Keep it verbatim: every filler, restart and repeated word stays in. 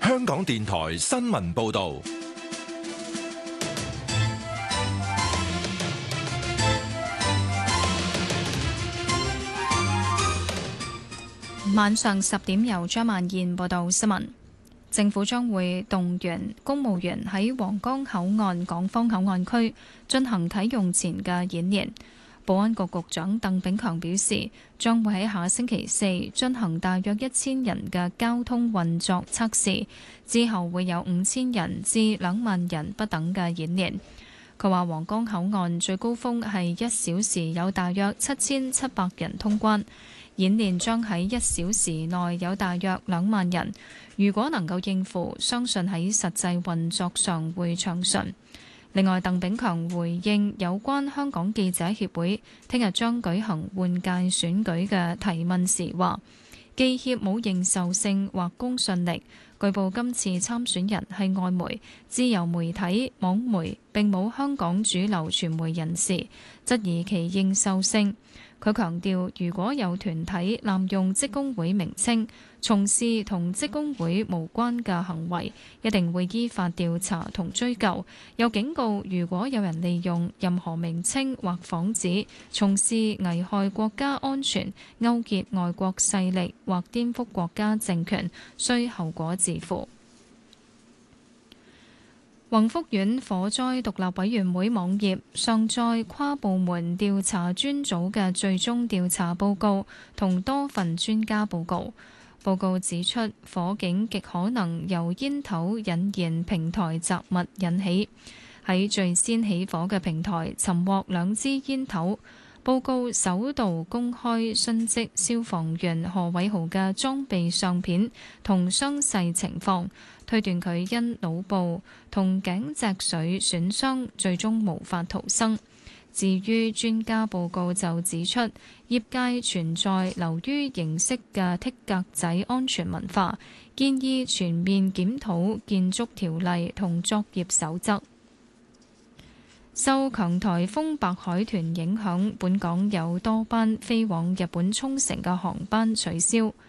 香港電台新聞報道。 晚上十點由張曼燕報道新聞。政府將會動員公務員喺皇崗口岸港方口岸區進行啟用前嘅演練。保安局局長鄧炳強表示，將會喺下星期四進行大約一千人嘅交通運作測試，之後會有五千人至兩萬人不等嘅演練。佢話皇崗口岸最高峰係一小時有大約七千七百人通關，演練將喺一小時內有大約兩萬人。如果能夠應付，相信喺實際運作上會暢順。另外，鄧炳強回應有關香港記者協會聽日將舉行換屆選舉嘅提問時話，記協冇認受性或公信力。據報今次參選人係外媒、自由媒體、網媒，並冇香港主流傳媒人士，質疑其認受性。佢強調，如果有團體濫用職工會名稱，從事同職工會無關嘅行為，一定會依法調查同追究。又警告，如果有人利用任何名稱或幌子，從事危害國家安全、勾結外國勢力或顛覆國家政權，需後果自負。宏福苑火災獨立委員會網頁上載跨部門調查專組嘅最終調查報告同多份專家報告。報告指出，火警極可能由煙頭引燃平台雜物引起。喺最先起火嘅平台尋獲兩支煙頭。報告首度公開殉職消防員何偉豪嘅裝備相片同傷勢情況，推斷佢因腦部同頸脊髓損傷，最終無法逃生。至於專家報告就指出，業界存在流於形式嘅剔格仔安全文化，建議全面檢討建築條例同作業守則。受強颱風白海豚影響，本港有多班飛往日本沖繩嘅航班取消。